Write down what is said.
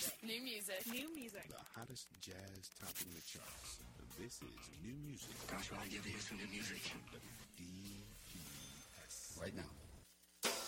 New music. New music. The hottest jazz topping the charts. This is New Music. Gosh, what I give to hear some new music. The